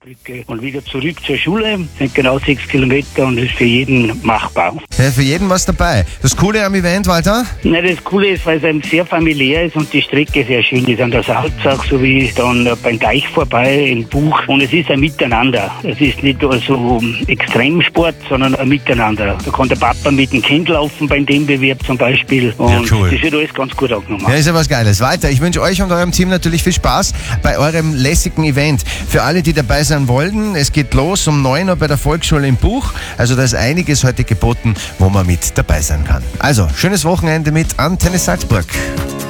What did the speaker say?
Strecke. Und wieder zurück zur Schule, sind genau 6 Kilometer und ist für jeden machbar. Ja, für jeden was dabei. Das Coole am Event, Walter? Nein, das Coole ist, weil es eben sehr familiär ist und die Strecke sehr schön ist. An der Salzach sowie dann beim Teich vorbei in Buch. Und es ist ein Miteinander. Es ist nicht so Extremsport, sondern ein Miteinander. Da kann der Papa mit dem Kind laufen beim dem Bewerb zum Beispiel. Und ja, cool. Das wird alles ganz gut angenommen. Ja, ist ja was Geiles. Walter, ich wünsche euch und eurem Team natürlich viel Spaß bei eurem lässigen Event. Für alle, die dabei sein wollen, es geht los um 9 Uhr bei der Volksschule im Buch. Also da ist einiges heute geboten, wo man mit dabei sein kann. Also, schönes Wochenende mit Antenne Salzburg.